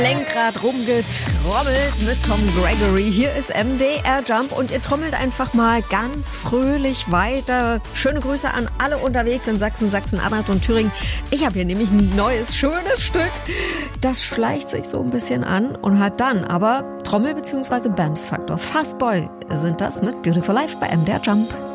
Lenkrad rumgetrommelt mit Tom Gregory. Hier ist MDR Jump und ihr trommelt einfach mal ganz fröhlich weiter. Schöne Grüße an alle unterwegs in Sachsen, Sachsen-Anhalt und Thüringen. Ich habe hier nämlich ein neues, schönes Stück. Das schleicht sich so ein bisschen an und hat dann aber Trommel- bzw. Bams-Faktor. Fast Boy sind das mit Beautiful Life bei MDR Jump.